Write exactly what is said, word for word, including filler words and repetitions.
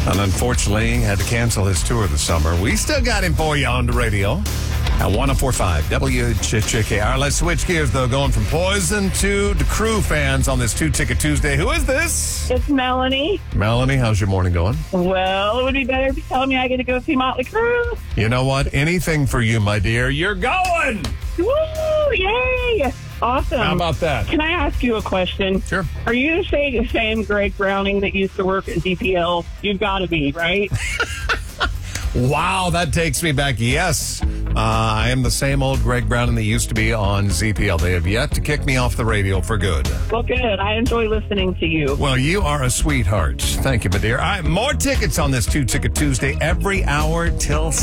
And unfortunately, had to cancel his tour this summer. We still got him for you on the radio at one oh four point five W J K R. Let's switch gears, though, going from Poison to the Crew fans on this Two-Ticket Tuesday. Who is this? It's Melanie. Melanie, how's your morning going? Well, it would be better if you tell me I get to go see Motley Crue. You know what? Anything for you, my dear. You're going! Woo! Yay! Awesome. How about that? Can I ask you a question? Sure. Are you the same, same Greg Browning that used to work at D P L? You've got to be, right? Wow, that takes me back. Yes, uh, I am the same old Greg Browning that used to be on Z P L. They have yet to kick me off the radio for good. Well, good. I enjoy listening to you. Well, you are a sweetheart. Thank you, my dear. All right, more tickets on this Two-Ticket Tuesday every hour till